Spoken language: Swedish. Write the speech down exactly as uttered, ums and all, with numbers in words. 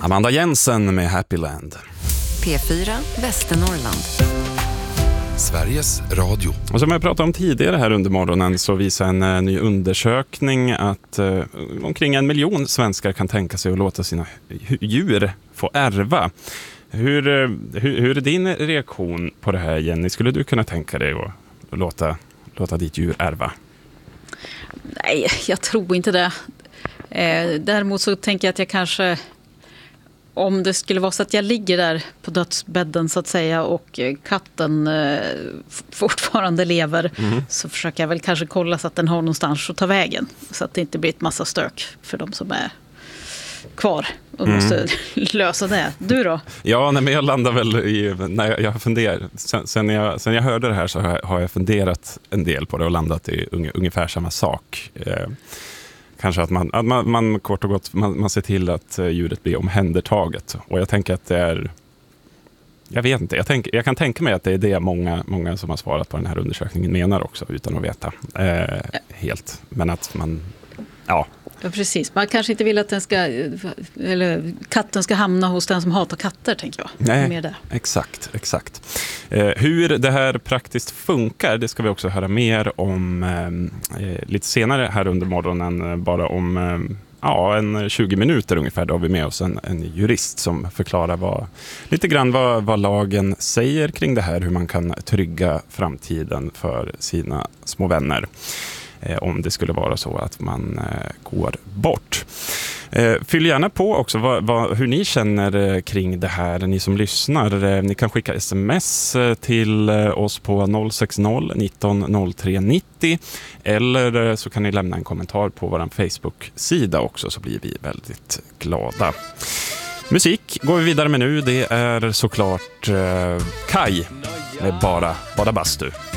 Amanda Jensen med Happy Land. P fyra Västernorrland. Sveriges Radio. Och som jag pratade om tidigare här under morgonen så visar en uh, ny undersökning att uh, omkring en miljon svenskar kan tänka sig att låta sina djur få ärva. Hur, uh, hur, hur är din reaktion på det här, Jenny? Skulle du kunna tänka dig att låta, låta ditt djur ärva? Nej, jag tror inte det. Eh, däremot så tänker jag att jag kanske, om det skulle vara så att jag ligger där på dödsbädden så att säga och katten eh, fortfarande lever, mm. så försöker jag väl kanske kolla så att den har någonstans att ta vägen. Så att det inte blir ett massa stök för de som är kvar och mm. måste lösa det. Du då? Ja, nej, men jag landar väl i, när jag, jag funderar, sen, sen, jag, sen jag hörde det här så har jag, har jag funderat en del på det och landat i unge, ungefär samma sak. Eh, kanske att man, att man, man kort och gott man, man ser till att djuret blir omhändertaget. Och jag tänker att det är, jag vet inte, jag, tänk, jag kan tänka mig att det är det många, många som har svarat på den här undersökningen menar också, utan att veta eh, helt. Men att man, ja. Ja, precis. Man kanske inte vill att den ska, eller katten ska hamna hos den som hatar katter, tänker jag. Nej, mer det. exakt, exakt. Eh, hur det här praktiskt funkar, det ska vi också höra mer om eh, lite senare här under morgonen. Bara om eh, ja, en tjugo minuter ungefär, då har vi med oss en, en jurist som förklarar vad, lite grann vad, vad lagen säger kring det här, hur man kan trygga framtiden för sina små vänner. Om det skulle vara så att man eh, går bort. Eh, fyll gärna på också vad, vad, hur ni känner eh, kring det här, ni som lyssnar. Eh, ni kan skicka sms eh, till eh, oss på noll sex noll nitton noll tre nittio eller eh, så kan ni lämna en kommentar på vår Facebook-sida också, så blir vi väldigt glada. Musik går vi vidare med nu. Det är såklart eh, Kai med Bara Bada Bastu.